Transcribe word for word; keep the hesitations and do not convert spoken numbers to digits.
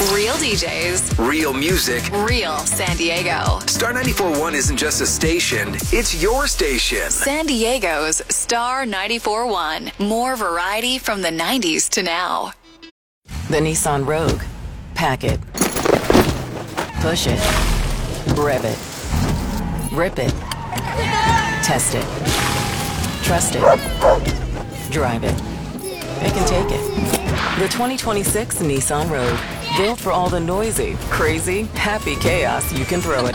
Real D Js. Real music. Real San Diego. Star ninety-four point one isn't just a station, it's your station. San Diego's Star ninety-four point one. More variety from the nineties to now. The Nissan Rogue. Pack it. Push it. Rev it. Rip it. Test it. Trust it. Drive it. It can take it. The twenty twenty-six Nissan Rogue. Built for all the noisy, crazy, happy chaos you can throw at it.